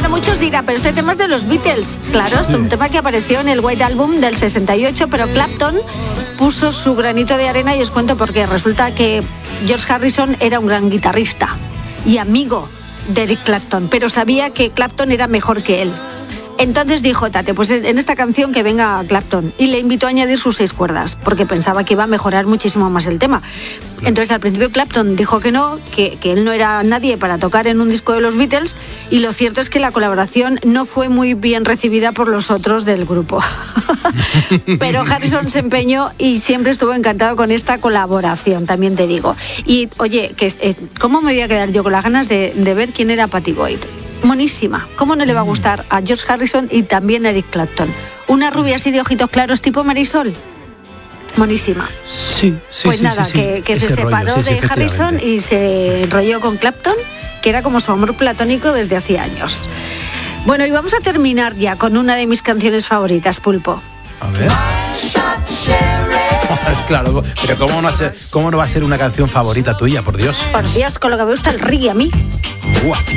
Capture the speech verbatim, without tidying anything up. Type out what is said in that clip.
Bueno, muchos dirán, pero este tema es de los Beatles. Claro, es sí. un tema que apareció en el White Album del sesenta y ocho, pero Clapton puso su granito de arena y os cuento por qué. Resulta que George Harrison era un gran guitarrista y amigo de Eric Clapton, pero sabía que Clapton era mejor que él. Entonces dijo, Tate, pues en esta canción que venga Clapton, y le invitó a añadir sus seis cuerdas, porque pensaba que iba a mejorar muchísimo más el tema. Entonces al principio Clapton dijo que no, que, que él no era nadie para tocar en un disco de los Beatles, y lo cierto es que la colaboración no fue muy bien recibida por los otros del grupo. Pero Harrison se empeñó y siempre estuvo encantado con esta colaboración, también te digo. Y oye, que eh, ¿cómo me voy a quedar yo con las ganas de, de ver quién era Pattie Boyd? Monísima. ¿Cómo no le va a gustar a George Harrison y también a Eric Clapton? Una rubia así de ojitos claros tipo Marisol. Monísima. Sí, sí, Pues sí, nada, sí, sí. que, que se Ese separó rollo, sí, de sí, Harrison y se enrolló con Clapton, que era como su amor platónico desde hacía años. Bueno, y vamos a terminar ya con una de mis canciones favoritas, Pulpo. A ver. Claro, pero ¿cómo no, va a ser, ¿cómo no va a ser una canción favorita tuya, por Dios? Por Dios, con lo que me gusta el reggae a mí. Uah.